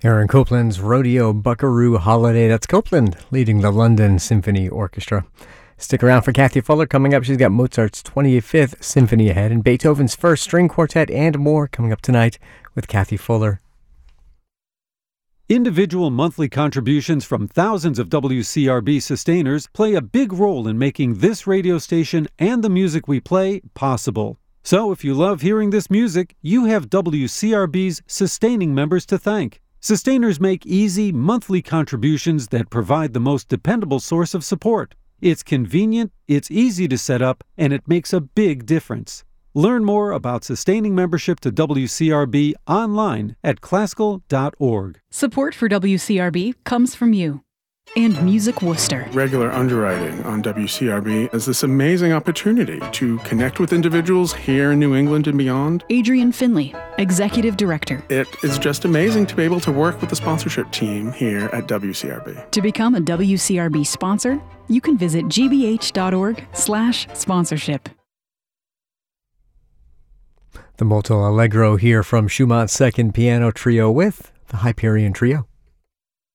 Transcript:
Aaron Copland's Rodeo Buckaroo Holiday. That's Copland leading the London Symphony Orchestra. Stick around for Kathy Fuller. Coming up, she's got Mozart's 25th Symphony ahead and Beethoven's First String Quartet and more coming up tonight with Kathy Fuller. Individual monthly contributions from thousands of WCRB sustainers play a big role in making this radio station and the music we play possible. So if you love hearing this music, you have WCRB's sustaining members to thank. Sustainers make easy monthly contributions that provide the most dependable source of support. It's convenient, it's easy to set up, and it makes a big difference. Learn more about sustaining membership to WCRB online at classical.org. Support for WCRB comes from you and Music Worcester. Regular underwriting on WCRB is this amazing opportunity to connect with individuals here in New England and beyond. Adrian Finley, Executive Director. It is just amazing to be able to work with the sponsorship team here at WCRB. To become a WCRB sponsor, you can visit gbh.org/sponsorship. The Molto Allegro here from Schumann's Second Piano Trio with the Hyperion Trio.